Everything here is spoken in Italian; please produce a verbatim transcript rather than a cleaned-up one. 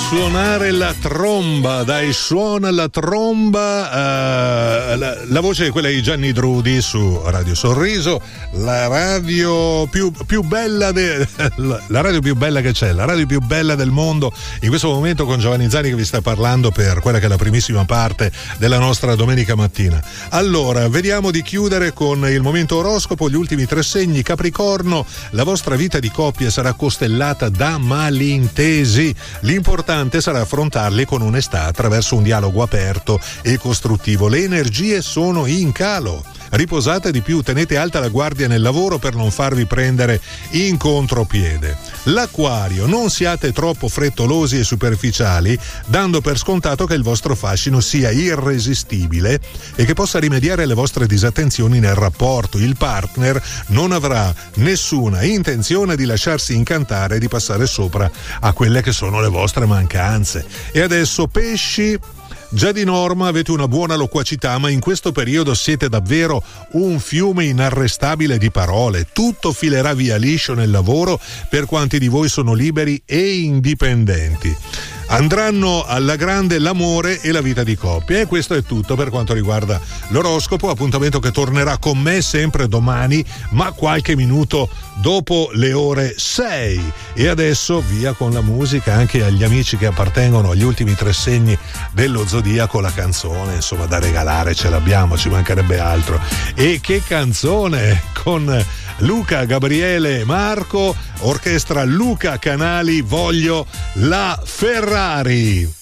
suonare la tromba, dai, suona la tromba, uh, la, la voce è quella di Gianni Drudi su Radio Sorriso, la radio più, più bella de, la radio più bella che c'è, la radio più bella del mondo in questo momento, con Giovanni Zani che vi sta parlando per quella che è la primissima parte della nostra domenica mattina. Allora, vediamo di chiudere con il momento oroscopo, gli ultimi tre segni. Capricorno, la vostra vita di coppia sarà costellata da malintesi. L'importante sarà affrontarli con onestà attraverso un dialogo aperto e costruttivo. Le energie sono in calo. Riposate di più, tenete alta la guardia nel lavoro per non farvi prendere in contropiede. L'Acquario, non siate troppo frettolosi e superficiali, dando per scontato che il vostro fascino sia irresistibile e che possa rimediare alle vostre disattenzioni nel rapporto. Il partner non avrà nessuna intenzione di lasciarsi incantare e di passare sopra a quelle che sono le vostre mancanze. E adesso, Pesci, già di norma avete una buona loquacità, ma in questo periodo siete davvero un fiume inarrestabile di parole. Tutto filerà via liscio nel lavoro per quanti di voi sono liberi e indipendenti. Andranno alla grande l'amore e la vita di coppia. E questo è tutto per quanto riguarda l'oroscopo. Appuntamento che tornerà con me sempre domani, ma qualche minuto dopo le ore sei. E adesso via con la musica, anche agli amici che appartengono agli ultimi tre segni dello zodiaco. La canzone, insomma, da regalare ce l'abbiamo, ci mancherebbe altro. E che canzone, con Luca, Gabriele, Marco, orchestra Luca Canali, Voglio la Ferrari.